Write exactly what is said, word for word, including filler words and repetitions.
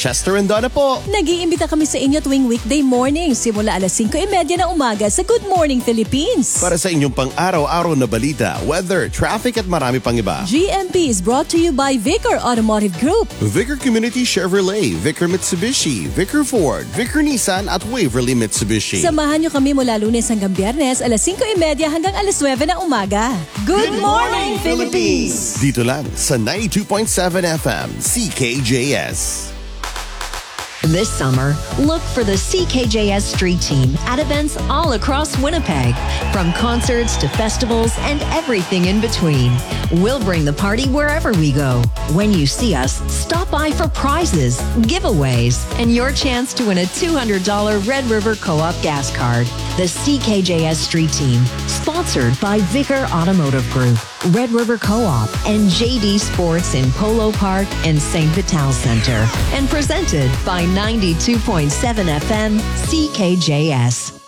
Chester and Donna po. Nag-iimbita kami sa inyo tuwing weekday morning simula alas singko e media na umaga sa Good Morning Philippines. Para sa inyong pang-araw-araw na balita, weather, traffic at marami pang iba. G M P is brought to you by Vicar Automotive Group, Vicar Community Chevrolet, Vicar Mitsubishi, Vicar Ford, Vicar Nissan at Waverly Mitsubishi. Samahan nyo kami mula Lunes hanggang Biyernes alas singko e media hanggang alas nuwebe na umaga. Good, Morning Philippines! Dito lang sa ninety-two point seven F M, C K J S. This summer, look for the C K J S Street Team at events all across Winnipeg, from concerts to festivals and everything in between. We'll bring the party wherever we go. When you see us, stop by for prizes, giveaways, and your chance to win a two hundred dollars Red River Co-op gas card. The C K J S Street Team, sponsored by Vicar Automotive Group, Red River Co-op, and J D Sports in Polo Park and Saint Vital Center, and presented by ninety-two point seven F M C K J S.